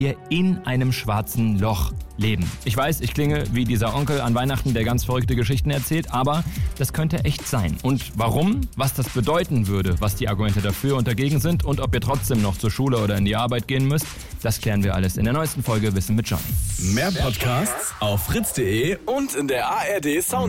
wir in einem schwarzen Loch leben. Ich weiß, ich klinge wie dieser Onkel an Weihnachten, der ganz verrückte Geschichten erzählt, aber das könnte echt sein. Und warum, was das bedeuten würde, was die Argumente dafür und dagegen sind und ob ihr trotzdem noch zur Schule oder in die Arbeit gehen müsst, das klären wir alles in der neuesten Folge Wissen mit Johnny. Mehr Podcasts auf fritz.de und in der ARD Sound